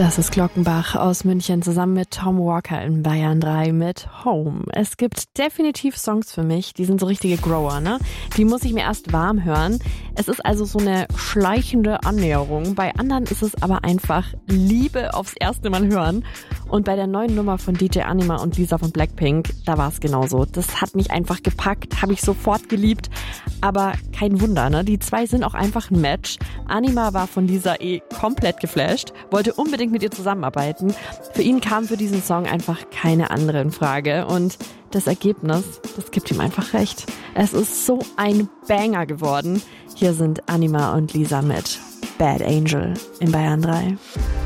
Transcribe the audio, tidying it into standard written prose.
Das ist Glockenbach aus München zusammen mit Tom Walker in Bayern 3 mit Home. Es gibt definitiv Songs für mich, die sind so richtige Grower, ne? Die muss ich mir erst warm hören. Es ist also so eine schleichende Annäherung. Bei anderen ist es aber einfach Liebe aufs erste Mal hören. Und bei der neuen Nummer von DJ Anima und Lisa von Blackpink, da war es genauso. Das hat mich einfach gepackt, habe ich sofort geliebt. Aber kein Wunder, ne? Die zwei sind auch einfach ein Match. Anima war von Lisa komplett geflasht, wollte unbedingt mit ihr zusammenarbeiten. Für ihn kam für diesen Song einfach keine andere in Frage. Und das Ergebnis, das gibt ihm einfach recht. Es ist so ein Banger geworden. Hier sind Anima und Lisa mit Bad Angel in Bayern 3.